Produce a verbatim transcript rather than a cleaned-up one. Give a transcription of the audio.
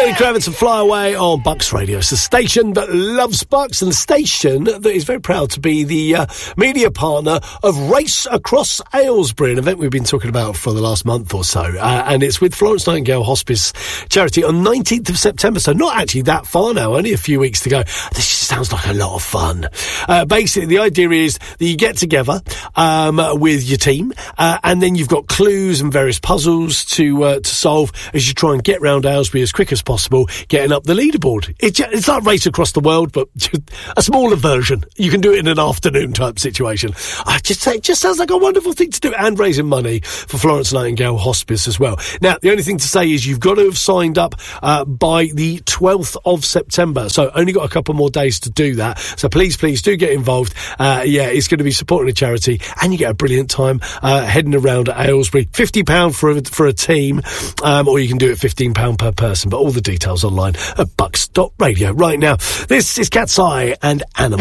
Lenny Kravitz and Fly Away on Bucks Radio. It's the station that loves Bucks and the station that is very proud to be the uh, media partner of Race Across Aylesbury, an event we've been talking about for the last month or so. Uh, and it's with Florence Nightingale Hospice Charity on nineteenth of September, so not actually that far now, only a few weeks to go. This sounds like a lot of fun. Uh, basically, the idea is that you get together um, with your team, uh, and then you've got clues and various puzzles to uh, to solve as you try and get round Aylesbury as quick as possible, getting up the leaderboard. It, it's like Race Across the World, but a smaller version. You can do it in an afternoon type situation. I just say it just sounds like a wonderful thing to do, and raising money for Florence Nightingale Hospice as well. Now, the only thing to say is you've got to have signed up uh, by the twelfth of September, so only got a couple more days to do that. So please, please do get involved. Uh, yeah, it's going to be supporting a charity, and you get a brilliant time uh, heading around at Aylesbury. fifty pounds for a, for a team, um, or you can do it fifteen pounds per person, but all the details online at bucks dot radio. Right now, this is Cat's Eye and Animal.